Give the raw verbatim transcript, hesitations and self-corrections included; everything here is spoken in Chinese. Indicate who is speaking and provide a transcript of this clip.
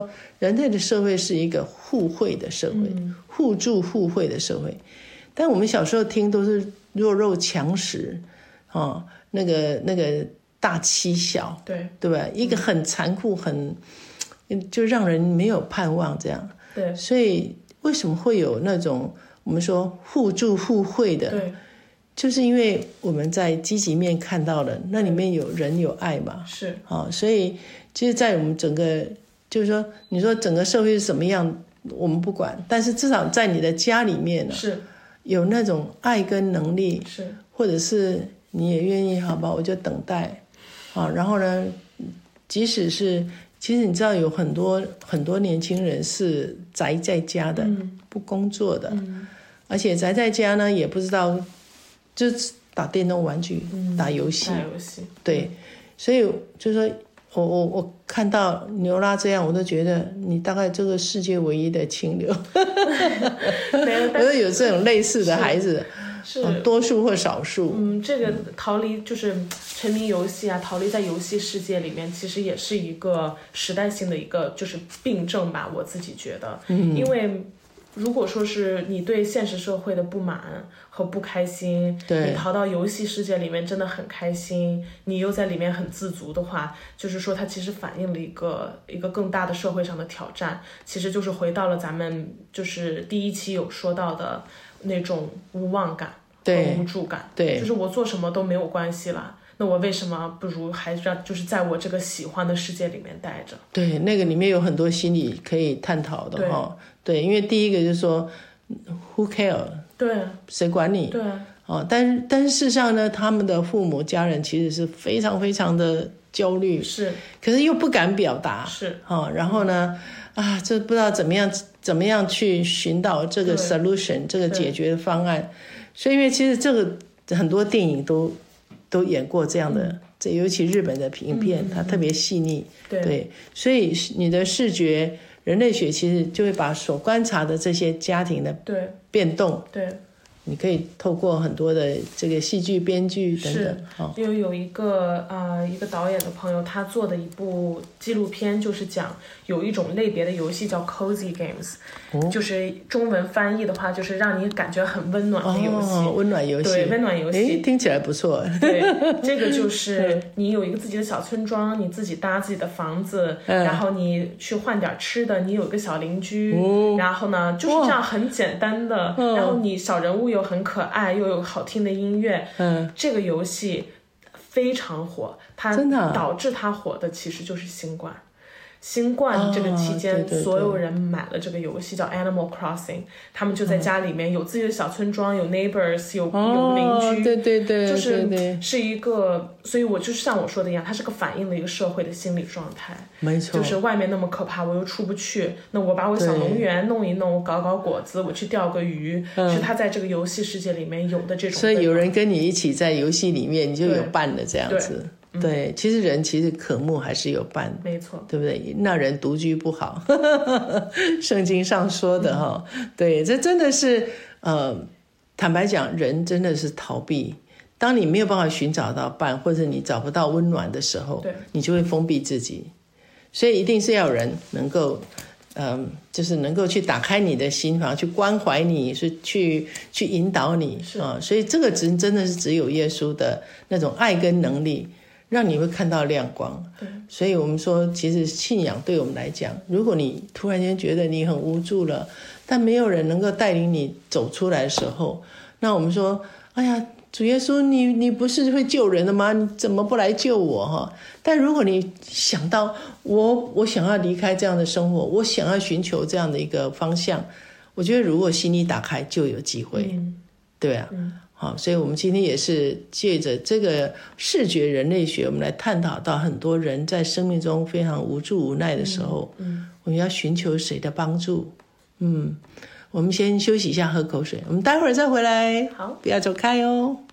Speaker 1: 人类的社会是一个互惠的社会，嗯、互助互惠的社会。但我们小时候听都是弱肉强食，哦，那个那个大欺小，
Speaker 2: 对
Speaker 1: 对吧？一个很残酷，很就让人没有盼望这样。
Speaker 2: 对，
Speaker 1: 所以为什么会有那种我们说互助互惠的？
Speaker 2: 对，
Speaker 1: 就是因为我们在积极面看到了，那里面有人有爱嘛，
Speaker 2: 是
Speaker 1: 啊、哦，所以其实，在我们整个就是说，你说整个社会是什么样，我们不管，但是至少在你的家里面呢，
Speaker 2: 是
Speaker 1: 有那种爱跟能力，
Speaker 2: 是，
Speaker 1: 或者是你也愿意，好吧，我就等待，啊，然后呢，即使是其实你知道有很多很多年轻人是宅在家的，
Speaker 2: 嗯、
Speaker 1: 不工作的，
Speaker 2: 嗯、
Speaker 1: 而且宅在家呢，也不知道就是打电动玩具、
Speaker 2: 嗯、
Speaker 1: 打游戏，
Speaker 2: 打游戏，
Speaker 1: 对，所以就是说。我我我看到牛拉这样，我都觉得你大概这个世界唯一的清流。我说有这种类似的孩子，
Speaker 2: 是、
Speaker 1: 嗯、多数或少数。
Speaker 2: 嗯，这个逃离就是沉迷游戏啊，逃离在游戏世界里面，其实也是一个时代性的一个就是病症吧，我自己觉得，嗯，因为。如果说是你对现实社会的不满和不开心，你逃到游戏世界里面真的很开心，你又在里面很自足的话，就是说它其实反映了一个一个更大的社会上的挑战，其实就是回到了咱们就是第一期有说到的那种无望感和无助感，
Speaker 1: 对，
Speaker 2: 就是我做什么都没有关系了。那我为什么不如还是让就是在我这个喜欢的世界里面待着？
Speaker 1: 对，那个里面有很多心理可以探讨的哈。对，因为第一个就是说 ，Who care？
Speaker 2: 对，
Speaker 1: 谁管你？
Speaker 2: 对，
Speaker 1: 哦，但是但是事实上呢，他们的父母家人其实是非常非常的焦虑，
Speaker 2: 是，
Speaker 1: 可是又不敢表达，
Speaker 2: 是，
Speaker 1: 哦，然后呢，啊，这不知道怎么样怎么样去寻找这个 solution 这个解决方案，所以因为其实这个很多电影都。都演过这样的，嗯、这尤其日本的影片，嗯、它特别细腻。
Speaker 2: 对，
Speaker 1: 对，所以你的视觉人类学其实就会把所观察的这些家庭的变动，
Speaker 2: 对，
Speaker 1: 你可以透过很多的这个戏剧编剧等等。
Speaker 2: 哦，就有一个呃一个导演的朋友，他做的一部纪录片，就是讲有一种类别的游戏叫 cozy games，哦、就是中文翻译的话，就是让你感觉很温暖的游戏。
Speaker 1: 哦，温暖游戏，
Speaker 2: 对，温暖游戏，
Speaker 1: 听起来不错。
Speaker 2: 对，这个就是你有一个自己的小村庄，你自己搭自己的房子，嗯、然后你去换点吃的，你有一个小邻居，哦、然后呢就是这样很简单的，哦、然后你小人物又很可爱，又有好听的音乐，嗯，这个游戏非常火，它导致它火的其实就是新冠。新冠这个期间，哦、对对对，所有人买了这个游戏叫 Animal Crossing， 他们就在家里面有自己的小村庄，有 neighbors， 有、哦、有邻居，
Speaker 1: 对对对，
Speaker 2: 就是
Speaker 1: 对对
Speaker 2: 是一个，所以我就是像我说的一样，它是个反映了一个社会的心理状态。
Speaker 1: 没错，
Speaker 2: 就是外面那么可怕，我又出不去，那我把我小农园弄一弄，搞搞果子，我去钓个鱼，嗯、是他在这个游戏世界里面有的这种。
Speaker 1: 所以有人跟你一起在游戏里面，你就有伴了这样子。对，其实人其实渴慕还是有伴，
Speaker 2: 没错，
Speaker 1: 对不对？那人独居不好，圣经上说的哈、嗯。对，这真的是呃，坦白讲，人真的是逃避。当你没有办法寻找到伴，或者你找不到温暖的时候，
Speaker 2: 对，
Speaker 1: 你就会封闭自己。所以一定是要有人能够，嗯、呃，就是能够去打开你的心房，去关怀你，是去去引导你啊、呃。所以这个真真的是只有耶稣的那种爱跟能力。让你会看到亮光，所以我们说，其实信仰对我们来讲，如果你突然间觉得你很无助了，但没有人能够带领你走出来的时候，那我们说，哎呀，主耶稣，你你不是会救人的吗？你怎么不来救我哈？但如果你想到我，我想要离开这样的生活，我想要寻求这样的一个方向，我觉得如果心里打开，就有机会，嗯、对啊。嗯好，所以我们今天也是借着这个视觉人类学，我们来探讨到很多人在生命中非常无助无奈的时候，嗯嗯、我们要寻求谁的帮助？嗯，我们先休息一下，喝口水，我们待会儿再回来。
Speaker 2: 好，
Speaker 1: 不要走开哦。